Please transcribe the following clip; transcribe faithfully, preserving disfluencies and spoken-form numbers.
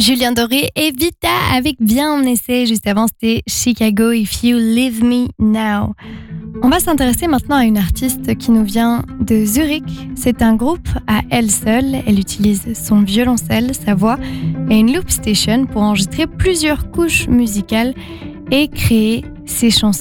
Julien Doré et Vita avec Bien en essai. Juste avant, c'était Chicago, If You Leave Me Now. On va s'intéresser maintenant à une artiste qui nous vient de Zurich. C'est un groupe à elle seule. Elle utilise son violoncelle, sa voix et une loop station pour enregistrer plusieurs couches musicales et créer ses chansons.